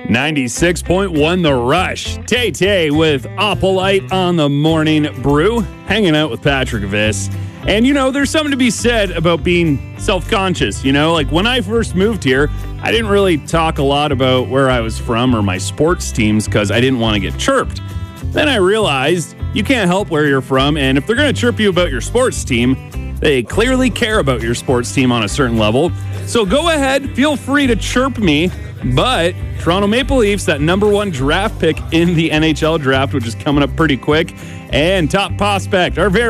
96.1 The Rush. Tay with Opalite on the Morning Brew, hanging out with Patrick Viss. And, there's something to be said about being self-conscious. Like when I first moved here, I didn't really talk a lot about where I was from or my sports teams because I didn't want to get chirped. Then I realized you can't help where you're from, and if they're going to chirp you about your sports team, they clearly care about your sports team on a certain level. So go ahead, feel free to chirp me, but Toronto Maple Leafs, that number one draft pick in the NHL draft, which is coming up pretty quick, and top prospect, our very